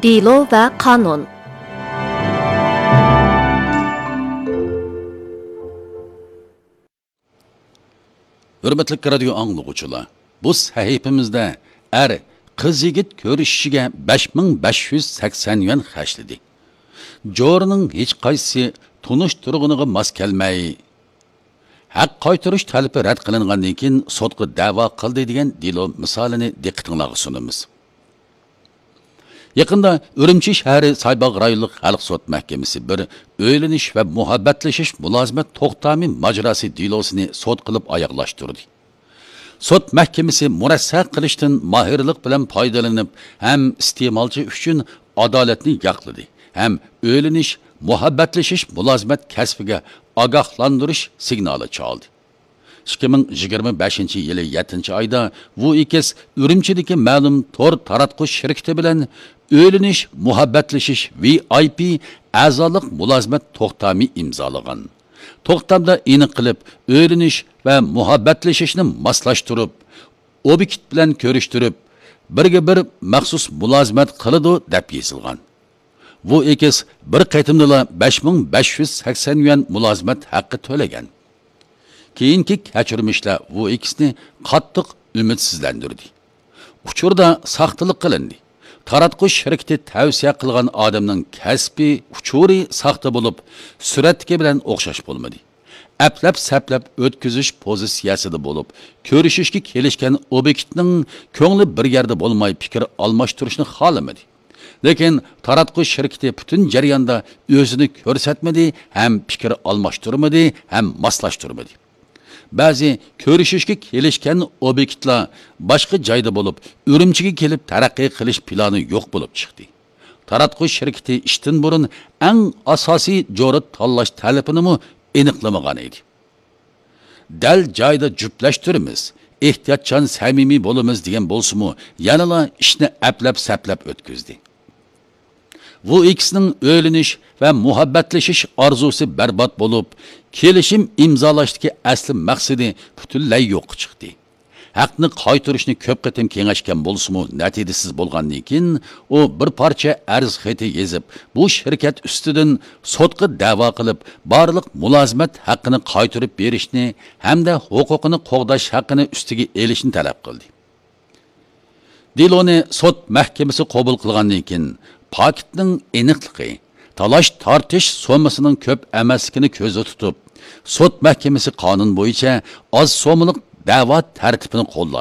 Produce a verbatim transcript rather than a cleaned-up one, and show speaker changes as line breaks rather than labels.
Dilo ve kanun.
Hürmetli radio anlıqçılar, bu sahifimizde er kız yigit görüşüşüge besh ming besh yuz sakson yuan xərcledi. Jorning hech qaysi tunish turg'uniga mos kelmay, haq qaytarish talabi rad qilingandan keyin sudga da'vo qildi degan dilo misolini diqqatingizga sunamiz. Yaqında Urumchi shahri Saybog' rayonlik xalq sud mahkamasi bir o'ylanish va muhabbatlashish mulozimat to'xtami majrosi dilosini sud qilib oyoqlashtirdi. Sud mahkamasi murassaq qilishdan mohirlik bilan foydalanib, ham iste'molchi uchun adolatni yoqladi, ham o'ylanish, muhabbatlashish mulozimat kasbiga ogohlantirish signali chaldi. ikki ming yigirma beshinchi yili yettinchi oyda bu ikiz Urumchidagi ma'lum tor taratqush shirkati bilan o'ylanish, muhabbatlashish V I P a'zolik mulozimat to'xtami imzolagan. To'xtamda aniq qilib, o'ylanish va muhabbatlashishni moslashtirib, obyekt bilan ko'rishtirib, birga bir maxsus mulozimat qiladi deb yozilgan. Bu ikiz bir qaytimda besh ming besh yuz sakson yuan mulozimat haqqi to'lagan. Keyinki kechirmishlar bu ikisini qattiq umidsizlantirdi. Uchurda saxtalik qilindi. Taratqush shirkati tavsiya qilgan odamning kasbi uchuri saxta bo'lib, suratga bilan o'xshash bo'lmadi. Aplab saplab o'tkazish pozitsiyasida bo'lib, ko'rishishga kelishgan obyektning ko'ngli bir yerda bo'lmay fikr almashtirishni xohlamadi. Lekin taratqush shirkati butun jarayonda o'zini ko'rsatmadi, ham fikr almashtirmadi, ham moslashtirmadi. Ba'zi ko'rishishga kelishgan obyektlar boshqa joyda bo'lib, Urumchiga kelib taraqqiy qilish plani yo'q bo'lib chiqdi. Taratqush shirkati ishdan burun eng asosiy jo'ri tanlash talabini aniqlamagan edi. Dal joyda juplashtiramiz, ehtiyotchan samimiy bo'lamiz degan bo'lsa-mu, yanala ishni aplab saplab o'tkazdi. Bu ikisining o'ylanish va muhabbatlashish orzusi barbod bo'lib, kelishim imzolashdagi asli maqsadi butunlay yo'q chiqdi. Haqni qaytarishni ko'p qatim kengashgan bo'lsa-mu, natijasiz bo'lgandan keyin u bir parcha arz xati yozib, bu shirkat ustidan sudga da'vo qilib, barliq mulozimat haqqini qaytarib berishni hamda huquqini qo'g'dash haqqini ustiga elishni talab qildi. Diloni sud mahkamasi qabul qilgandan keyin paketning aniqligi, talash tortish so'masining ko'p emasligini ko'zda tutib, sud mahkamasi qonun bo'yicha oz so'mlik da'vo tartibini qo'llaydi.